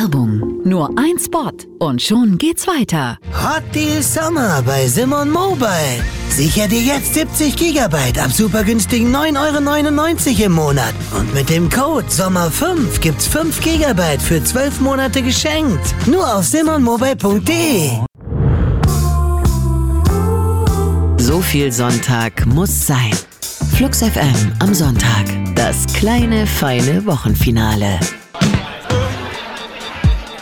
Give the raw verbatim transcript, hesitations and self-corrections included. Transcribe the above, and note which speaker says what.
Speaker 1: Werbung. Nur ein Spot und schon geht's weiter.
Speaker 2: Hot Deal Sommer bei Simon Mobile. Sicher dir jetzt siebzig Gigabyte ab super günstigen neun Euro neunundneunzig im Monat. Und mit dem Code Sommer fünf gibt's fünf Gigabyte für zwölf Monate geschenkt. Nur auf simon mobile punkt de.
Speaker 3: So viel Sonntag muss sein. Flux F M am Sonntag. Das kleine, feine Wochenfinale.